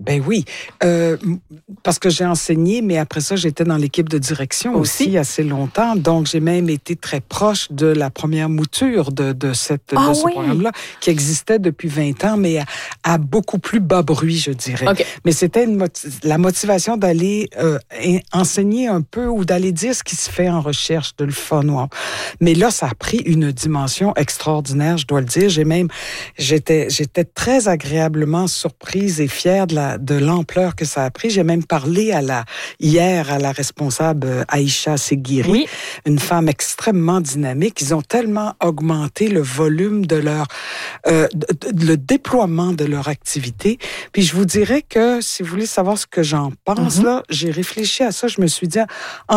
Ben oui, parce que j'ai enseigné, mais après ça, j'étais dans l'équipe de direction aussi assez longtemps. Donc, j'ai même été très proche de la première mouture de ce programme-là, qui existait depuis 20 ans, mais à beaucoup plus bas bruit, je dirais. Okay. Mais c'était la motivation d'aller enseigner un peu ou d'aller dire ce qui se fait en recherche, de le fun. Mais là, ça a pris une dimension extraordinaire, je dois le dire. J'étais très agréablement surprise et fière de l'ampleur que ça a pris. J'ai même parlé hier à la responsable Aïcha Seguiri, une femme extrêmement dynamique. Ils ont tellement augmenté le volume de le déploiement de leur activité. Puis je vous dirais que, si vous voulez savoir ce que j'en pense, là, j'ai réfléchi à ça. Je me suis dit, en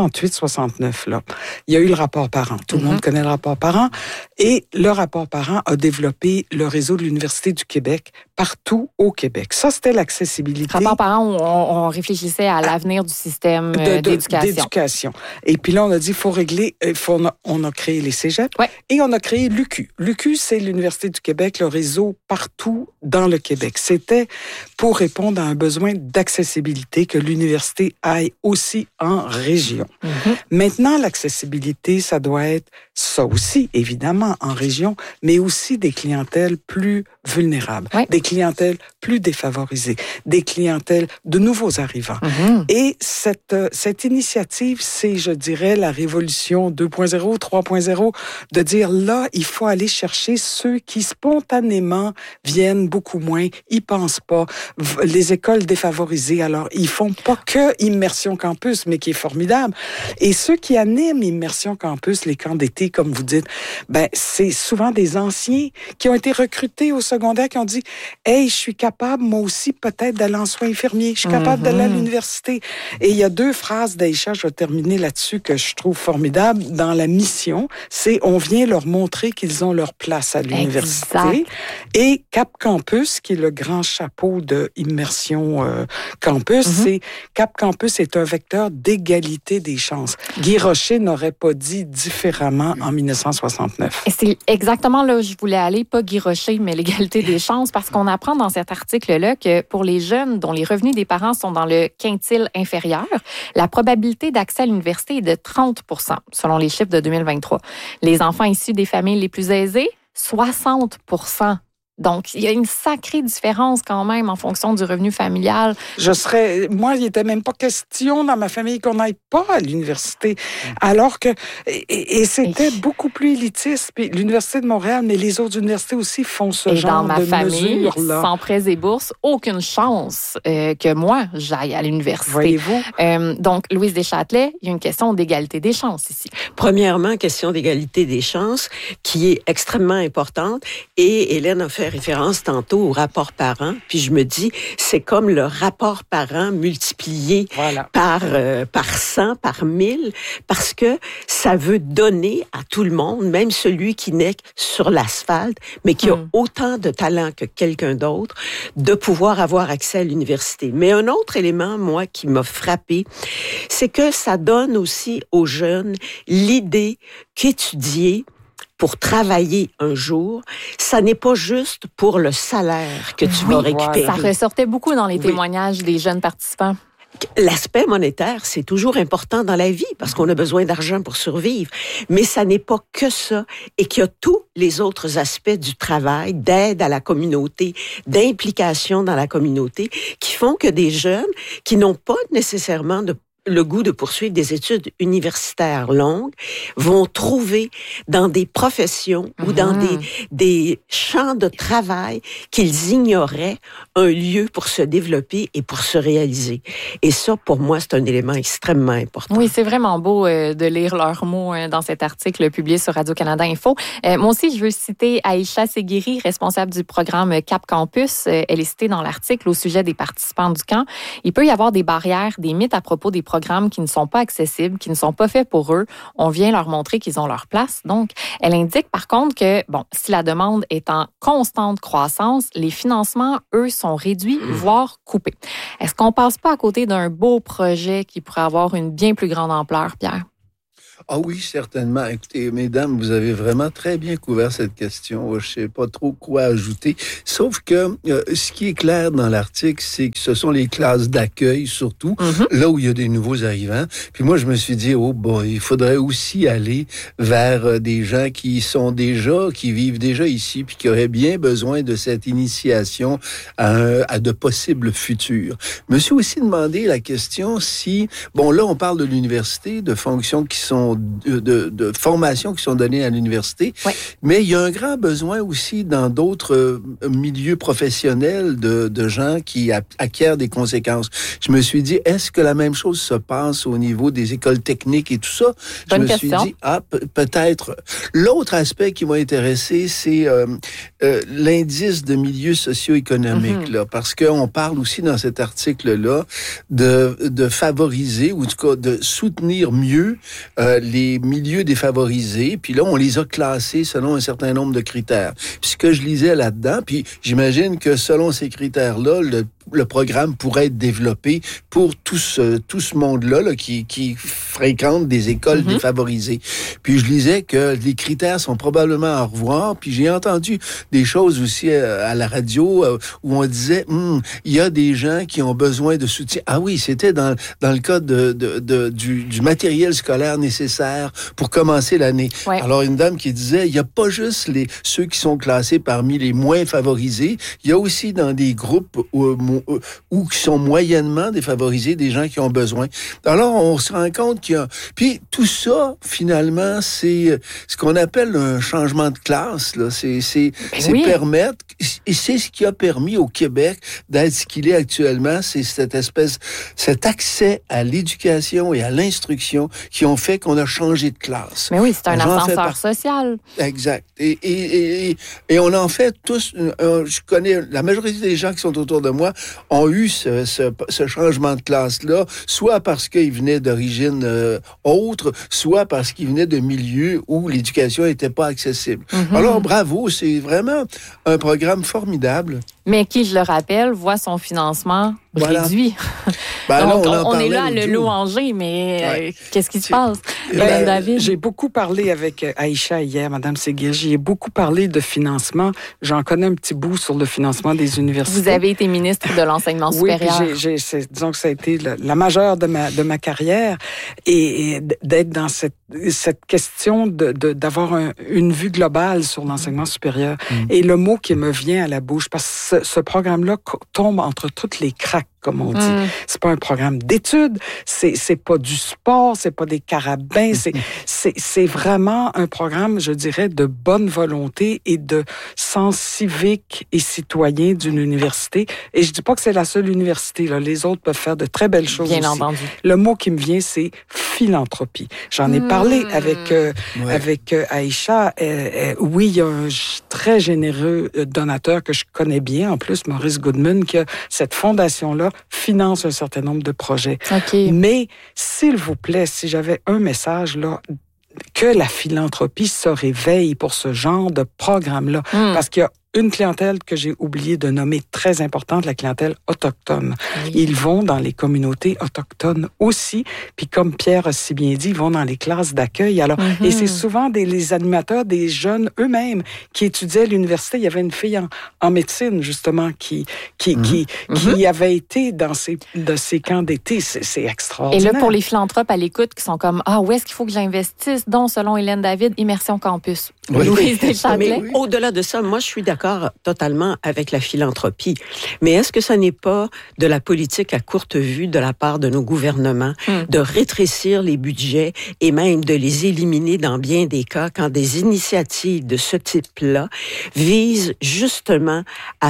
68-69, là, il y a eu le rapport Parent. Tout le monde connaît le rapport Parent. Et le rapport Parent a développé le réseau de l'Université du Québec partout au Québec. Ça, c'était l'accessibilité. Rapport Parent, on réfléchissait à l'avenir du système d'éducation. Et puis là, on a dit, il faut régler, on a créé les cégeps et on a créé l'UQ. L'UQ, c'est l'Université du Québec, le réseau partout dans le Québec. C'était pour répondre à un besoin d'accessibilité que l'université aille aussi en région. Maintenant, l'accessibilité, ça doit être ça aussi, évidemment, en région, mais aussi des clientèles plus vulnérables, des clientèles plus défavorisées, des clientèles de nouveaux arrivants. Et cette initiative, c'est, je dirais, la révolution 2.0, 3.0, de dire là, il faut aller chercher ceux qui spontanément viennent beaucoup moins, ils pensent pas. Les écoles défavorisées, alors, ils font pas que Immersion Campus, mais qui est formidable. Et ceux qui animent Immersion Campus, les camps d'été, comme vous dites, ben, c'est souvent des anciens qui ont été recrutés au secondaire, qui ont dit, hey, je suis capable, moi aussi, peut-être d'aller en soins infirmiers. Je suis capable d'aller à l'université. Et il y a 2 phrases d'Aïcha, je vais terminer là-dessus, que je trouve formidables. Dans la mission, c'est on vient leur montrer qu'ils ont leur place à l'université. Exact. Et Cap Campus, qui est le grand chapeau de Immersion Campus, c'est Cap Campus est un vecteur d'égalité des chances. Guy Rocher n'aurait pas dit différemment en 1969. Et c'est exactement là où je voulais aller, pas Guy Rocher, mais l'égalité des chances, parce qu'on apprend dans cet article-là que pour les jeunes dont les revenus des parents sont dans le quintile inférieur, la probabilité d'accès à l'université est de 30 %, selon les chiffres de 2023. Les enfants issus des familles les plus aisées, 60 %. Donc, il y a une sacrée différence quand même en fonction du revenu familial. Moi, il n'était même pas question dans ma famille qu'on n'aille pas à l'université. Alors que, et c'était beaucoup plus élitiste. Puis l'Université de Montréal, mais les autres universités aussi font ce genre de mesures-là. Et dans ma famille, sans prêts et bourses, aucune chance que moi, j'aille à l'université. Voyez-vous? Donc, Louise Deschâtelet, il y a une question d'égalité des chances ici. Premièrement, question d'égalité des chances qui est extrêmement importante. Et Hélène a fait référence tantôt au rapport parent, puis je me dis, c'est comme le rapport parent multiplié par 100, par 1000, parce que ça veut donner à tout le monde, même celui qui n'est sur l'asphalte, mais qui a autant de talent que quelqu'un d'autre, de pouvoir avoir accès à l'université. Mais un autre élément, moi, qui m'a frappé, c'est que ça donne aussi aux jeunes l'idée qu'étudier pour travailler un jour, ça n'est pas juste pour le salaire que tu vas récupérer. Ça ressortait beaucoup dans les témoignages des jeunes participants. L'aspect monétaire, c'est toujours important dans la vie parce qu'on a besoin d'argent pour survivre. Mais ça n'est pas que ça et qu'il y a tous les autres aspects du travail, d'aide à la communauté, d'implication dans la communauté qui font que des jeunes qui n'ont pas nécessairement le goût de poursuivre des études universitaires longues vont trouver dans des professions ou dans des champs de travail qu'ils ignoraient un lieu pour se développer et pour se réaliser. Et ça, pour moi, c'est un élément extrêmement important. Oui, c'est vraiment beau de lire leurs mots dans cet article publié sur Radio-Canada Info. Moi aussi, je veux citer Aïcha Seguiri, responsable du programme Cap Campus. Elle est citée dans l'article au sujet des participants du camp. Il peut y avoir des barrières, des mythes à propos des programmes qui ne sont pas accessibles, qui ne sont pas faits pour eux. On vient leur montrer qu'ils ont leur place. Donc, elle indique par contre que, si la demande est en constante croissance, les financements, eux, sont réduits, voire coupés. Est-ce qu'on passe pas à côté d'un beau projet qui pourrait avoir une bien plus grande ampleur, Pierre? Ah oui, certainement. Écoutez, mesdames, vous avez vraiment très bien couvert cette question. Je ne sais pas trop quoi ajouter. Sauf que ce qui est clair dans l'article, c'est que ce sont les classes d'accueil, surtout, là où il y a des nouveaux arrivants. Puis moi, je me suis dit, il faudrait aussi aller vers des gens qui vivent déjà ici, puis qui auraient bien besoin de cette initiation à de possibles futurs. Je me suis aussi demandé la question si, là, on parle de l'université, de fonctions qui sont, de formations qui sont données à l'université, mais il y a un grand besoin aussi dans d'autres milieux professionnels de gens qui acquièrent des conséquences. Je me suis dit, est-ce que la même chose se passe au niveau des écoles techniques et tout ça? Bonne question. Je me suis dit, peut-être. L'autre aspect qui m'a intéressé, c'est l'indice de milieu socio-économique, là, parce qu'on parle aussi dans cet article-là de favoriser, ou en tout cas de soutenir mieux les milieux défavorisés, puis là, on les a classés selon un certain nombre de critères. Puis ce que je lisais là-dedans, puis j'imagine que selon ces critères-là, le programme pourrait être développé pour tout ce monde-là qui fréquente des écoles défavorisées. Puis je lisais que les critères sont probablement à revoir, puis j'ai entendu des choses aussi à la radio où on disait il y a des gens qui ont besoin de soutien. Ah oui, c'était dans le cas du matériel scolaire nécessaire pour commencer l'année. Ouais. Alors une dame qui disait il n'y a pas juste ceux qui sont classés parmi les moins favorisés, il y a aussi dans des groupes ou qui sont moyennement défavorisés, des gens qui ont besoin. Alors, on se rend compte qu'il y a... Puis, tout ça, finalement, c'est ce qu'on appelle un changement de classe, là. C'est permettre... Et c'est ce qui a permis au Québec d'être ce qu'il est actuellement. C'est cet accès à l'éducation et à l'instruction qui ont fait qu'on a changé de classe. Mais oui, c'est un ascenseur social. Exact. Et on en fait tous... je connais la majorité des gens qui sont autour de moi ont eu ce changement de classe-là, soit parce qu'ils venaient d'origine autre, soit parce qu'ils venaient de milieux où l'éducation n'était pas accessible. Alors, bravo, c'est vraiment un programme formidable. Mais qui, je le rappelle, voit son financement réduit. Donc, on est là à le louanger, mais qu'est-ce qui se passe? David? J'ai beaucoup parlé avec Aïcha hier, Mme Séguir. J'ai beaucoup parlé de financement. J'en connais un petit bout sur le financement des universités. Vous avez été ministre de l'enseignement supérieur. Oui, disons que ça a été la majeure de ma carrière. Et d'être dans cette question d'avoir une vue globale sur l'enseignement supérieur. Et le mot qui me vient à la bouche, parce que ce programme-là tombe entre toutes les craques, comme on dit. C'est pas un programme d'études, c'est pas du sport, c'est pas des carabins, c'est vraiment un programme, je dirais, de bonne volonté et de sens civique et citoyen d'une université. Et je dis pas que c'est la seule université, là. Les autres peuvent faire de très belles choses Bien aussi. entendu. Le mot qui me vient, c'est philanthropie. J'en ai parlé avec Aïcha. Oui, il y a un très généreux donateur que je connais bien, en plus, Maurice Goodman, qui a cette fondation-là finance un certain nombre de projets. Okay. Mais, s'il vous plaît, si j'avais un message, là, que la philanthropie se réveille pour ce genre de programme-là. Parce qu'il y a une clientèle que j'ai oublié de nommer très importante, la clientèle autochtone. Oui. Ils vont dans les communautés autochtones aussi, puis comme Pierre a si bien dit, ils vont dans les classes d'accueil. Alors, et c'est souvent les animateurs, des jeunes eux-mêmes qui étudiaient à l'université. Il y avait une fille en médecine, justement, qui avait été dans ces camps d'été. C'est extraordinaire. Et là, pour les philanthropes à l'écoute qui sont comme, où est-ce qu'il faut que j'investisse? Donc, selon Hélène David, Immersion Campus. Oui. Mais au-delà de ça, moi, je suis d'accord totalement avec la philanthropie. Mais est-ce que ça n'est pas de la politique à courte vue de la part de nos gouvernements de rétrécir les budgets et même de les éliminer dans bien des cas quand des initiatives de ce type-là visent justement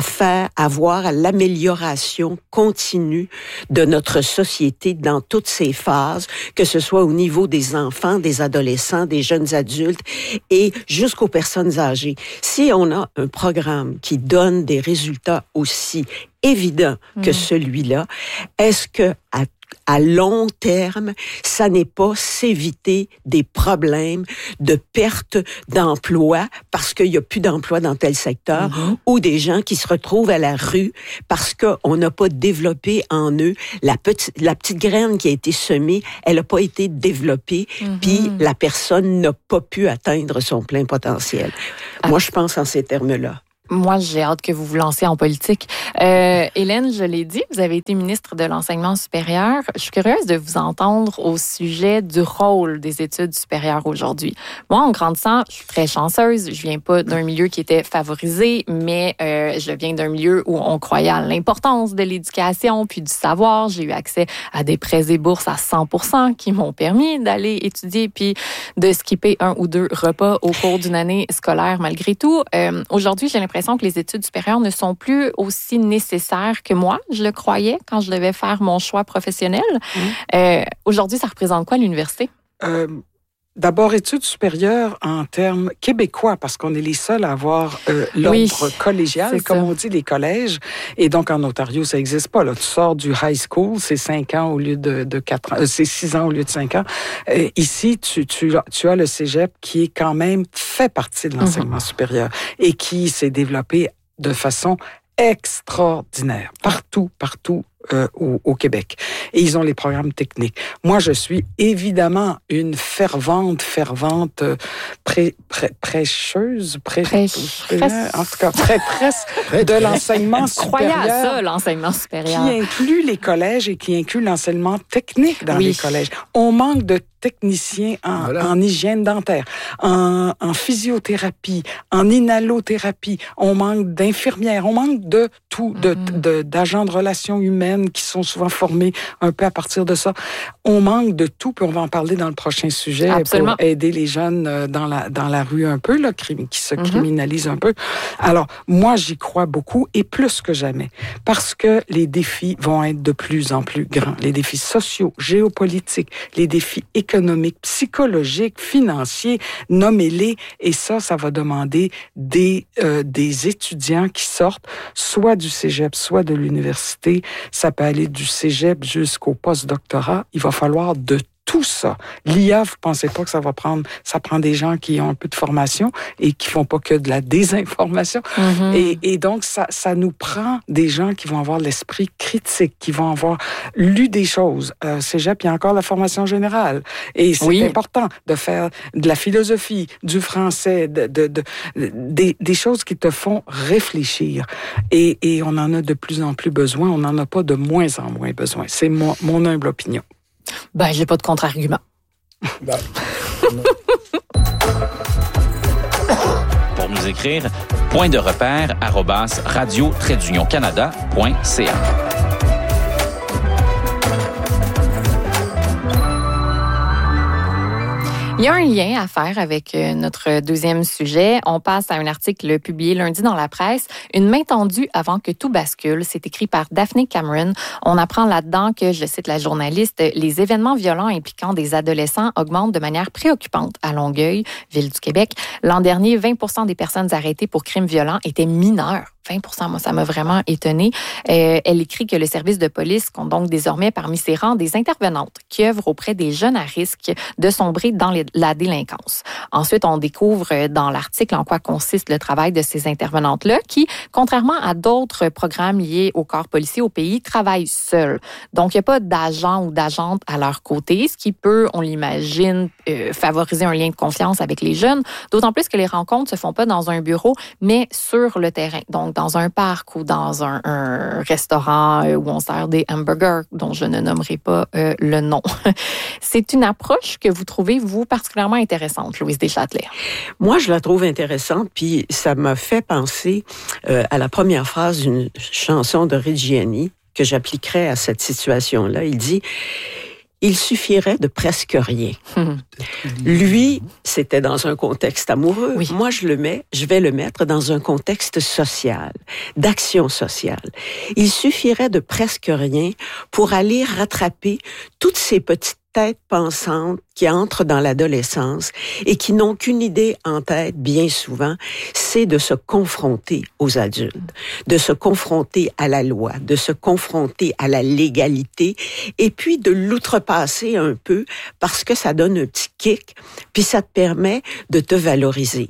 à voir l'amélioration continue de notre société dans toutes ses phases, que ce soit au niveau des enfants, des adolescents, des jeunes adultes et jusqu'aux personnes âgées. Si on a un programme qui donne des résultats aussi évidents que celui-là, est-ce que à à long terme, ça n'est pas s'éviter des problèmes de perte d'emploi parce qu'il n'y a plus d'emploi dans tel secteur ou des gens qui se retrouvent à la rue parce qu'on n'a pas développé en eux la petite graine qui a été semée, elle n'a pas été développée, puis la personne n'a pas pu atteindre son plein potentiel. Moi, je pense en ces termes-là. Moi, j'ai hâte que vous vous lanciez en politique. Hélène, je l'ai dit, vous avez été ministre de l'Enseignement supérieur. Je suis curieuse de vous entendre au sujet du rôle des études supérieures aujourd'hui. Moi, en grandissant, je suis très chanceuse. Je viens pas d'un milieu qui était favorisé, mais je viens d'un milieu où on croyait à l'importance de l'éducation puis du savoir. J'ai eu accès à des prêts et bourses à 100% qui m'ont permis d'aller étudier puis de skipper 1 ou 2 repas au cours d'une année scolaire malgré tout. Aujourd'hui, j'ai l'impression que les études supérieures ne sont plus aussi nécessaires que moi, je le croyais quand je devais faire mon choix professionnel. Aujourd'hui, ça représente quoi l'université? D'abord, études supérieures en termes québécois, parce qu'on est les seuls à avoir l'ordre collégial, comme on dit, les collèges. Et donc, en Ontario, ça n'existe pas. Là, tu sors du high school, c'est 5 ans au lieu de 4 ans, c'est 6 ans au lieu de 5 ans. Ici, tu as le cégep qui est quand même fait partie de l'enseignement supérieur et qui s'est développé de façon extraordinaire. Partout au Québec. Et ils ont les programmes techniques. Moi, je suis évidemment une fervente prêcheuse, en tout cas, prêtresse de l'enseignement supérieur. Croyez à ça, l'enseignement supérieur. Qui inclut les collèges et qui inclut l'enseignement technique dans les collèges. On manque de techniciens en hygiène dentaire, en physiothérapie, en inhalothérapie. On manque d'infirmières. On manque de tout, d'agents de relations humaines qui sont souvent formés un peu à partir de ça. On manque de tout, puis on va en parler dans le prochain sujet. Absolument. Pour aider les jeunes dans la rue un peu, là, qui se criminalisent un peu. Alors, moi, j'y crois beaucoup et plus que jamais, parce que les défis vont être de plus en plus grands. Les défis sociaux, géopolitiques, les défis économiques, psychologiques, financiers, nommez-les. Et ça va demander des étudiants qui sortent soit du cégep, soit de l'université. Ça peut aller du cégep jusqu'au post-doctorat. Il va falloir de tout ça. L'IA, vous pensez pas que ça prend des gens qui ont un peu de formation et qui font pas que de la désinformation. Et donc, ça nous prend des gens qui vont avoir l'esprit critique, qui vont avoir lu des choses. Cégep, il y a encore la formation générale. Et c'est important de faire de la philosophie, du français, des choses qui te font réfléchir. Et on en a de plus en plus besoin. On n'en a pas de moins en moins besoin. C'est mon humble opinion. Ben, j'ai pas de contre-argument. Pour nous écrire, point-de-repère@radio-canada.ca. Il y a un lien à faire avec notre deuxième sujet. On passe à un article publié lundi dans la presse. Une main tendue avant que tout bascule. C'est écrit par Daphne Cameron. On apprend là-dedans que, je cite la journaliste, les événements violents impliquant des adolescents augmentent de manière préoccupante à Longueuil, ville du Québec. L'an dernier, 20% des personnes arrêtées pour crimes violents étaient mineures. 20%, moi, ça m'a vraiment étonnée. Elle écrit que le service de police compte donc désormais parmi ses rangs des intervenantes qui œuvrent auprès des jeunes à risque de sombrer dans la délinquance. Ensuite, on découvre dans l'article en quoi consiste le travail de ces intervenantes-là qui, contrairement à d'autres programmes liés au corps policier au pays, travaillent seules. Donc, il n'y a pas d'agent ou d'agente à leur côté, ce qui peut, on l'imagine, favoriser un lien de confiance avec les jeunes, d'autant plus que les rencontres se font pas dans un bureau, mais sur le terrain. Donc, dans un parc ou dans un restaurant où on sert des hamburgers, dont je ne nommerai pas le nom. C'est une approche que vous trouvez, vous, particulièrement intéressante, Louise Deschâtelet. Moi, je la trouve intéressante, puis ça m'a fait penser à la première phrase d'une chanson de Reggiani que j'appliquerais à cette situation-là. Il dit... Il suffirait de presque rien. Lui, c'était dans un contexte amoureux. Oui. Moi, je vais le mettre dans un contexte social, d'action sociale. Il suffirait de presque rien pour aller rattraper toutes ces petites têtes pensantes qui entrent dans l'adolescence et qui n'ont qu'une idée en tête bien souvent, c'est de se confronter aux adultes, de se confronter à la loi, de se confronter à la légalité et puis de l'outrepasser un peu parce que ça donne un petit kick, puis ça te permet de te valoriser.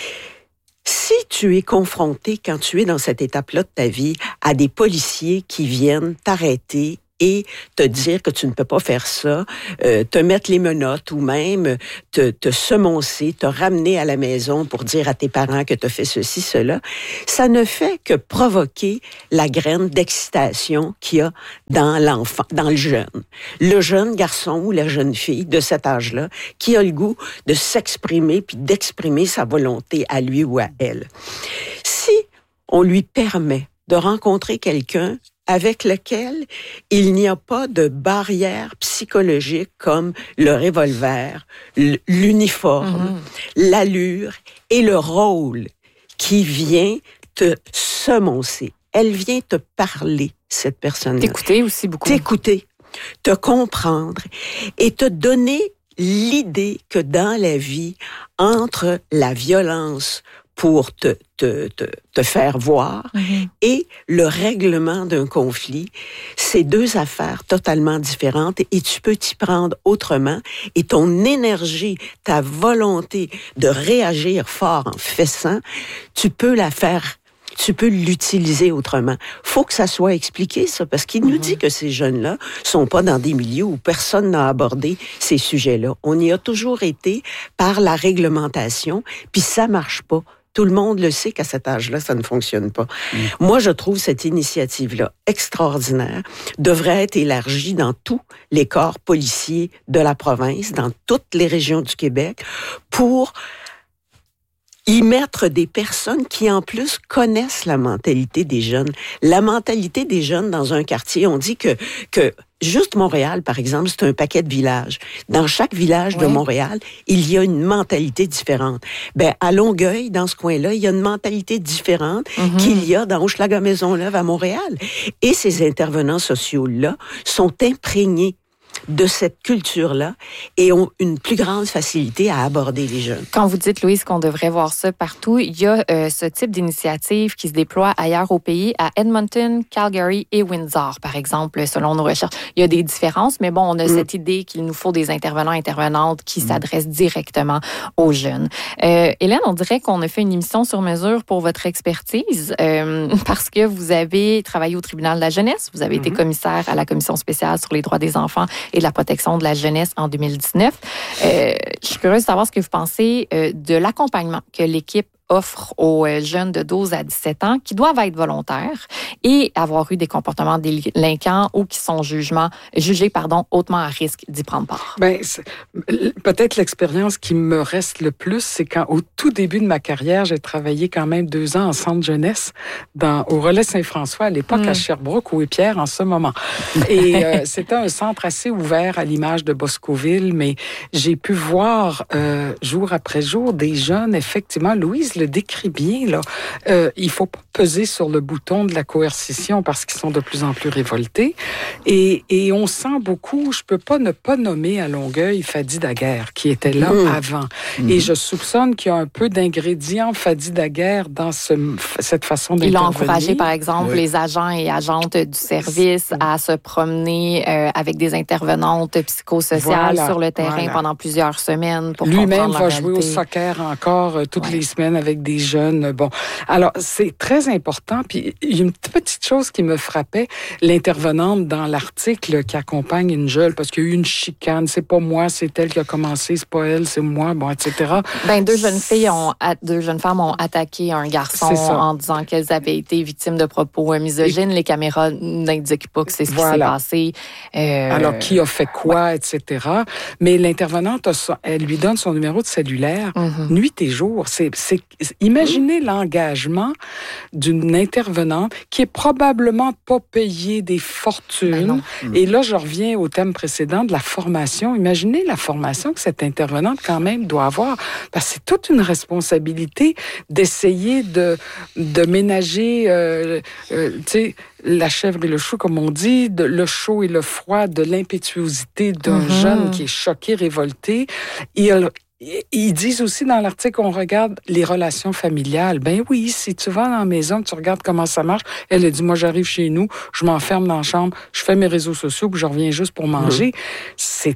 Si tu es confronté, quand tu es dans cette étape-là de ta vie, à des policiers qui viennent t'arrêter et te dire que tu ne peux pas faire ça, te mettre les menottes ou même te semoncer, te ramener à la maison pour dire à tes parents que tu as fait ceci, cela, ça ne fait que provoquer la graine d'excitation qu'il y a dans l'enfant, dans le jeune garçon ou la jeune fille de cet âge-là qui a le goût de s'exprimer puis d'exprimer sa volonté à lui ou à elle. Si on lui permet de rencontrer quelqu'un avec lequel il n'y a pas de barrière psychologique comme le revolver, l'uniforme, l'allure et le rôle qui vient te semoncer. Elle vient te parler, cette personne-là. T'écouter aussi beaucoup. T'écouter, te comprendre et te donner l'idée que dans la vie, entre la violence pour te faire voir et le règlement d'un conflit, c'est deux affaires totalement différentes et tu peux t'y prendre autrement et ton énergie, ta volonté de réagir fort en fessant, tu peux l'utiliser autrement. Faut que ça soit expliqué, ça, parce qu'il nous dit que ces jeunes-là sont pas dans des milieux où personne n'a abordé ces sujets-là. On y a toujours été par la réglementation, puis ça marche pas. Tout le monde le sait qu'à cet âge-là, ça ne fonctionne pas. Moi, je trouve cette initiative-là extraordinaire, devrait être élargie dans tous les corps policiers de la province, dans toutes les régions du Québec, pour y mettre des personnes qui, en plus, connaissent la mentalité des jeunes. La mentalité des jeunes dans un quartier, on dit que juste Montréal, par exemple, c'est un paquet de villages. Dans chaque village de Montréal, il y a une mentalité différente. Ben, à Longueuil, dans ce coin-là, il y a une mentalité différente qu'il y a dans Hochelaga-Maisonneuve à Montréal. Et ces intervenants sociaux-là sont imprégnés de cette culture-là et ont une plus grande facilité à aborder les jeunes. Quand vous dites, Louise, qu'on devrait voir ça partout, il y a ce type d'initiative qui se déploie ailleurs au pays, à Edmonton, Calgary et Windsor, par exemple, selon nos recherches. Il y a des différences, mais bon, on a cette idée qu'il nous faut des intervenantes qui s'adressent directement aux jeunes. Hélène, on dirait qu'on a fait une émission sur mesure pour votre expertise, parce que vous avez travaillé au tribunal de la jeunesse, vous avez été commissaire à la commission spéciale sur les droits des enfants et de la protection de la jeunesse en 2019. Je suis curieuse de savoir ce que vous pensez de l'accompagnement que l'équipe offre aux jeunes de 12 à 17 ans qui doivent être volontaires et avoir eu des comportements délinquants ou qui sont jugés hautement à risque d'y prendre part. Ben, peut-être l'expérience qui me reste le plus, c'est quand, au tout début de ma carrière, j'ai travaillé quand même 2 ans en centre jeunesse au Relais Saint-François, à l'époque à Sherbrooke, où est Pierre en ce moment. Et c'était un centre assez ouvert à l'image de Boscoville, mais j'ai pu voir jour après jour des jeunes, effectivement, Louise le décrit bien, là. Il faut pas peser sur le bouton de la coercition parce qu'ils sont de plus en plus révoltés. Et on sent beaucoup, je peux pas ne pas nommer à Longueuil Fadi Daguerre, qui était là avant. Et je soupçonne qu'il y a un peu d'ingrédients Fadi Daguerre dans cette façon d'intervenir. Il a encouragé, par exemple, les agents et agentes du service à se promener avec des intervenantes psychosociales sur le terrain pendant plusieurs semaines pour comprendre la réalité. Lui-même va jouer au soccer encore toutes les semaines avec des jeunes. Bon, alors c'est très important. Puis il y a une petite chose qui me frappait, l'intervenante dans l'article qui accompagne une jeune, parce qu'il y a eu une chicane. C'est pas moi, c'est elle qui a commencé, c'est pas elle, c'est moi, bon, etc. Ben, deux jeunes femmes ont attaqué un garçon en disant qu'elles avaient été victimes de propos misogynes. Les caméras n'indiquent pas que c'est ce qui s'est passé. Alors, qui a fait quoi, etc. Mais l'intervenante, elle lui donne son numéro de cellulaire nuit et jour. imaginez l'engagement d'une intervenante qui est probablement pas payée des fortunes. Et là, je reviens au thème précédent de la formation. Imaginez la formation que cette intervenante quand même doit avoir. Parce que c'est toute une responsabilité d'essayer de ménager, tu sais, la chèvre et le chou, comme on dit, le chaud et le froid, de l'impétuosité d'un jeune qui est choqué, révolté. Ils disent aussi dans l'article, on regarde les relations familiales. Ben oui, si tu vas dans la maison, tu regardes comment ça marche. Elle a dit, moi, j'arrive chez nous, je m'enferme dans la chambre, je fais mes réseaux sociaux, puis je reviens juste pour manger. C'est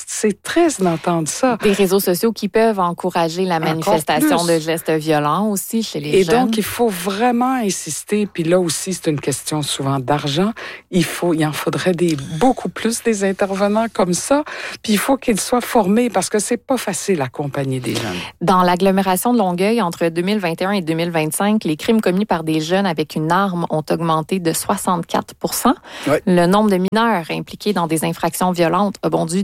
triste d'entendre ça. Des réseaux sociaux qui peuvent encourager la manifestation de gestes violents aussi chez les jeunes. Et donc, il faut vraiment insister, puis là aussi, c'est une question souvent d'argent. Il en faudrait beaucoup plus des intervenants comme ça, puis il faut qu'ils soient formés, parce que c'est pas facile à accompagner des jeunes. Dans l'agglomération de Longueuil, entre 2021 et 2025, les crimes commis par des jeunes avec une arme ont augmenté de 64 %. Ouais. Le nombre de mineurs impliqués dans des infractions violentes a bondi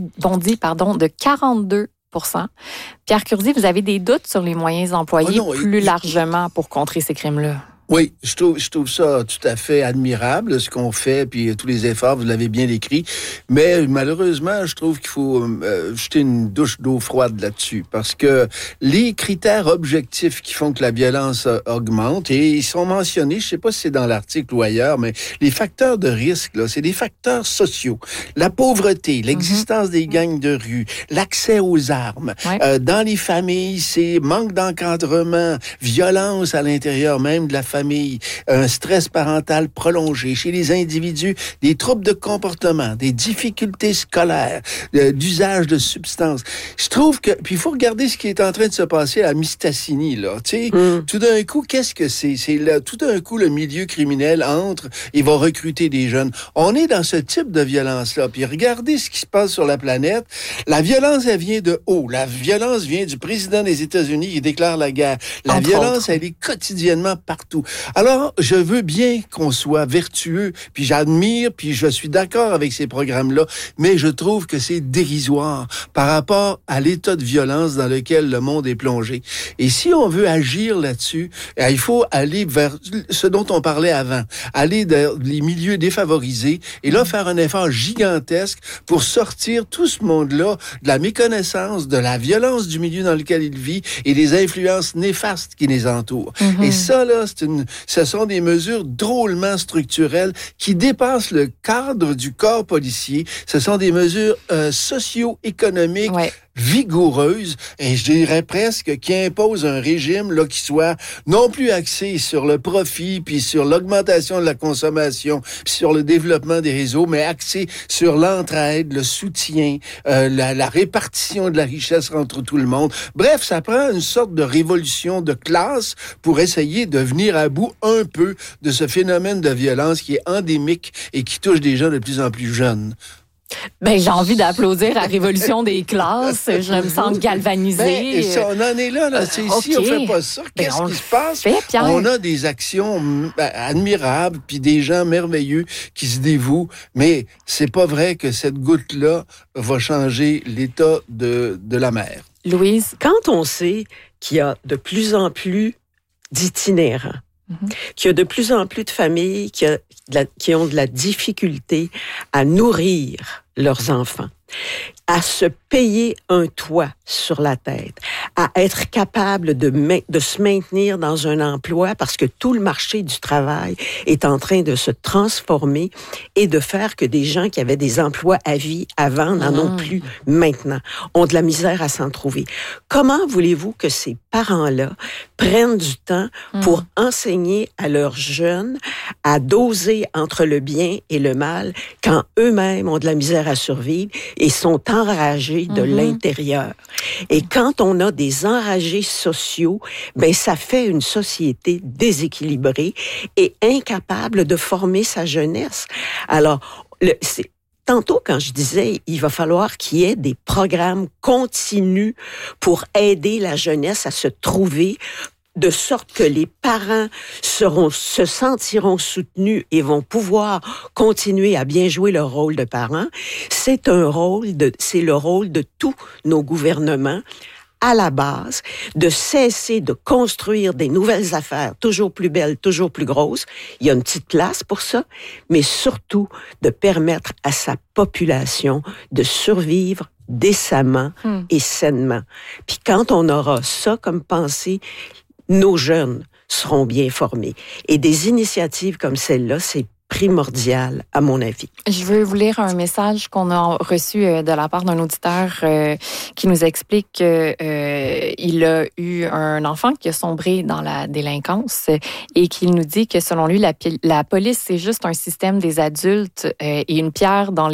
de 42 %. Pierre Curzi, vous avez des doutes sur les moyens employés plus largement pour contrer ces crimes-là? Oui, je trouve ça tout à fait admirable, ce qu'on fait, puis tous les efforts, vous l'avez bien décrit. Mais malheureusement, je trouve qu'il faut jeter une douche d'eau froide là-dessus, parce que les critères objectifs qui font que la violence augmente, et ils sont mentionnés, je sais pas si c'est dans l'article ou ailleurs, mais les facteurs de risque, là, c'est des facteurs sociaux. La pauvreté, l'existence des gangs de rue, l'accès aux armes. Ouais. Dans les familles, c'est manque d'encadrement, violence à l'intérieur même de la famille, un stress parental prolongé. Chez les individus, des troubles de comportement, des difficultés scolaires, d'usage de substances. Je trouve que... Puis il faut regarder ce qui est en train de se passer à Mistassini, là. Tu sais, tout d'un coup, qu'est-ce que c'est? C'est là, tout d'un coup, le milieu criminel entre et va recruter des jeunes. On est dans ce type de violence-là. Puis regardez ce qui se passe sur la planète. La violence, elle vient de haut. La violence vient du président des États-Unis qui déclare la guerre. La violence, elle est quotidiennement partout. Alors, je veux bien qu'on soit vertueux, puis j'admire, puis je suis d'accord avec ces programmes-là, mais je trouve que c'est dérisoire par rapport à l'état de violence dans lequel le monde est plongé. Et si on veut agir là-dessus, il faut aller vers ce dont on parlait avant, aller dans les milieux défavorisés et là, faire un effort gigantesque pour sortir tout ce monde-là de la méconnaissance, de la violence du milieu dans lequel il vit et des influences néfastes qui les entourent. Et ça, là, ce sont des mesures drôlement structurelles qui dépassent le cadre du corps policier. Ce sont des mesures socio-économiques vigoureuses et je dirais presque qui imposent un régime là qui soit non plus axé sur le profit puis sur l'augmentation de la consommation puis sur le développement des réseaux, mais axé sur l'entraide, le soutien, la répartition de la richesse entre tout le monde. Bref, ça prend une sorte de révolution de classe pour essayer de venir à bout un peu de ce phénomène de violence qui est endémique et qui touche des gens de plus en plus jeunes. Ben, j'ai envie d'applaudir la révolution des classes. Je me sens galvanisée. On en est là. Si on fait pas ça, qu'est-ce qui se passe? On a des actions admirables, puis des gens merveilleux qui se dévouent, mais c'est pas vrai que cette goutte-là va changer l'état de la mer. Louise, quand on sait qu'il y a de plus en plus d'itinérants, qu'il y a de plus en plus de familles qui ont de la difficulté à nourrir leurs enfants, à se payer un toit sur la tête, à être capable de se maintenir dans un emploi parce que tout le marché du travail est en train de se transformer et de faire que des gens qui avaient des emplois à vie avant n'en ont plus maintenant, ont de la misère à s'en trouver. Comment voulez-vous que ces parents-là prennent du temps pour enseigner à leurs jeunes à doser entre le bien et le mal quand eux-mêmes ont de la misère à survivre et sont enragés de l'intérieur? Et quand on a des enragés sociaux, ben ça fait une société déséquilibrée et incapable de former sa jeunesse. Alors, tantôt, quand je disais, il va falloir qu'il y ait des programmes continus pour aider la jeunesse à se trouver, de sorte que les parents se sentiront soutenus et vont pouvoir continuer à bien jouer leur rôle de parents. C'est le rôle de tous nos gouvernements à la base, de cesser de construire des nouvelles affaires toujours plus belles, toujours plus grosses. Il y a une petite place pour ça, mais surtout de permettre à sa population de survivre décemment et sainement. Puis quand on aura ça comme pensée, nos jeunes seront bien formés. Et des initiatives comme celle-là, c'est primordial, à mon avis. Je veux vous lire un message qu'on a reçu de la part d'un auditeur qui nous explique qu'il a eu un enfant qui a sombré dans la délinquance et qu'il nous dit que selon lui, la police, c'est juste un système des adultes et une pierre dans